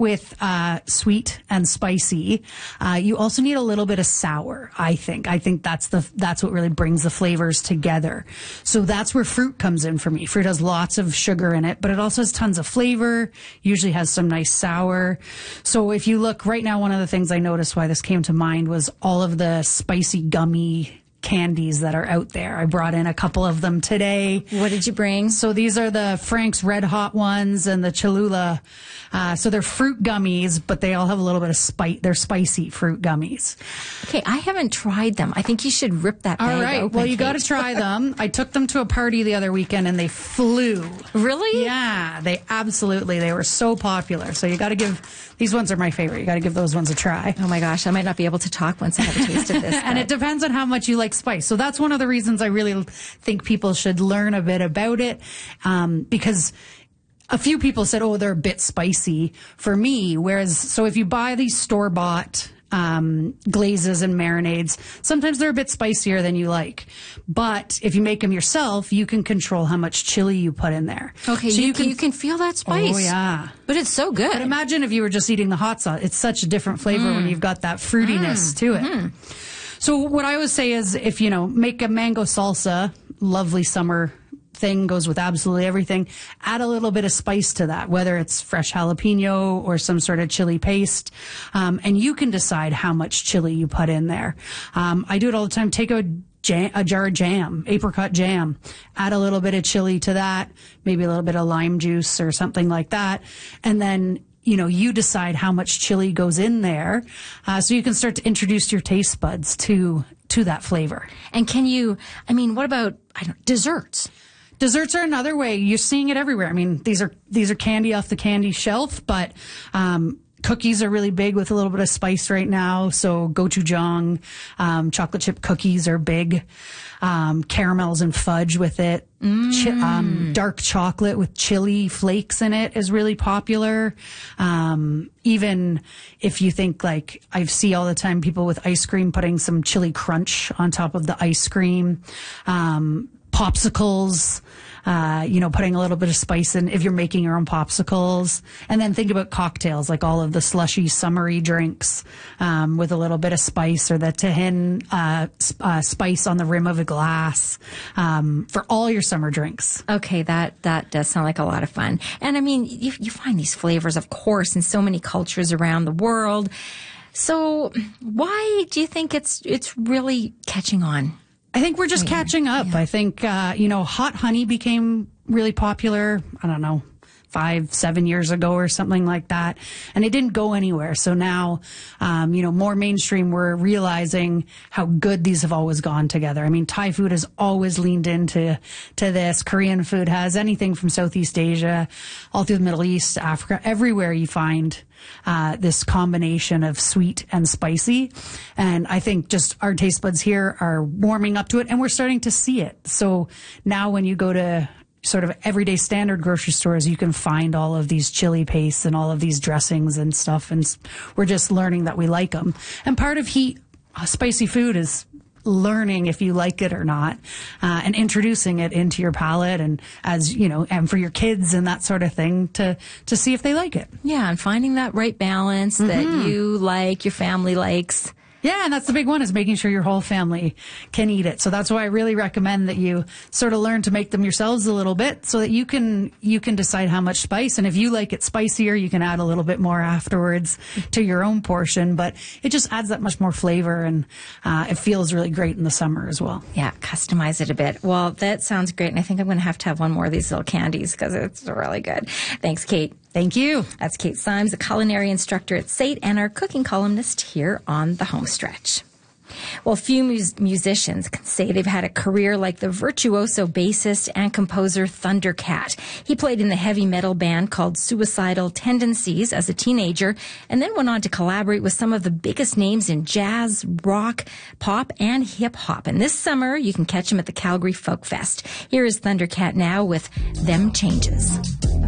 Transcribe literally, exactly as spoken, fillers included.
with uh, sweet and spicy. Uh, you also need a little bit of sour, I think. I think that's the that's what really brings the flavors together. So that's where fruit comes in for me. Fruit has lots of sugar in it, but it also has tons of flavor, usually has some nice sour. So if you look right now, one of the things I noticed why this came to mind was all of the spicy gummy candies that are out there. I brought in a couple of them today. What did you bring? So these are the Frank's Red Hot ones and the Cholula. Uh, so they're fruit gummies, but they all have a little bit of spice. They're spicy fruit gummies. Okay, I haven't tried them. I think you should rip that bag All right. open, Well, you got to Kate. try them. I took them to a party the other weekend and they flew. Really? Yeah, they absolutely. They were so popular. So you got to give, these ones are my favorite. You got to give those ones a try. Oh my gosh, I might not be able to talk once I have a taste of this. And it depends on how much you like spice. So that's one of the reasons I really think people should learn a bit about it. Um, because a few people said, oh, they're a bit spicy for me. Whereas, so if you buy these store-bought um, glazes and marinades, sometimes they're a bit spicier than you like. But if you make them yourself, you can control how much chili you put in there. Okay, so you, you can, can you can feel that spice. Oh, yeah. But it's so good. But imagine if you were just eating the hot sauce. It's such a different flavor Mm. when you've got that fruitiness Mm. to it. Mm-hmm. So what I always say is if, you know, make a mango salsa, lovely summer thing, goes with absolutely everything. Add a little bit of spice to that, whether it's fresh jalapeno or some sort of chili paste. Um, and you can decide how much chili you put in there. Um, I do it all the time. Take a Jam, a jar of jam, apricot jam, add a little bit of chili to that, maybe a little bit of lime juice or something like that. And then, you know, you decide how much chili goes in there. Uh, so you can start to introduce your taste buds to, to that flavor. And can you, I mean, what about, I don't, desserts? Desserts are another way. You're seeing it everywhere. I mean, these are, these are candy off the candy shelf, but, um, cookies are really big with a little bit of spice right now. So gochujang, um, chocolate chip cookies are big. Um, caramels and fudge with it. Mm. Chi- um, dark chocolate with chili flakes in it is really popular. Um, even if you think like I see all the time people with ice cream putting some chili crunch on top of the ice cream. Um, popsicles, uh, you know, putting a little bit of spice in if you're making your own popsicles. And then think about cocktails, like all of the slushy, summery drinks, um, with a little bit of spice, or the Tahin, uh, sp- uh, spice on the rim of a glass, um, for all your summer drinks. Okay, that, that does sound like a lot of fun. And I mean, you, you find these flavors, of course, in so many cultures around the world. So why do you think it's, it's really catching on? I think we're just catching up. Yeah. I think, uh, you know, hot honey became really popular, I don't know, five, seven years ago or something like that. And it didn't go anywhere. So now, um, you know, more mainstream, we're realizing how good these have always gone together. I mean, Thai food has always leaned into, to this. Korean food has, anything from Southeast Asia, all through the Middle East, Africa, everywhere you find Uh, this combination of sweet and spicy. And I think just our taste buds here are warming up to it, and we're starting to see it. So now when you go to sort of everyday standard grocery stores, you can find all of these chili pastes and all of these dressings and stuff. And we're just learning that we like them. And part of heat, uh, spicy food is learning if you like it or not, uh, and introducing it into your palate, and as you know, and for your kids and that sort of thing, to to see if they like it. Yeah, and finding that right balance mm-hmm. that you like, your family likes. Yeah, and that's the big one, is making sure your whole family can eat it. So that's why I really recommend that you sort of learn to make them yourselves a little bit, so that you can you can decide how much spice. And if you like it spicier, you can add a little bit more afterwards to your own portion. But it just adds that much more flavor, and uh, it feels really great in the summer as well. Yeah, customize it a bit. Well, that sounds great. And I think I'm going to have to have one more of these little candies because it's really good. Thanks, Kate. Thank you. That's Kate Symes, a culinary instructor at S A T and our cooking columnist here on The Homestretch. Well, few mus- musicians can say they've had a career like the virtuoso bassist and composer Thundercat. He played in the heavy metal band called Suicidal Tendencies as a teenager, and then went on to collaborate with some of the biggest names in jazz, rock, pop, and hip-hop. And this summer, you can catch him at the Calgary Folk Fest. Here is Thundercat now with Them Changes.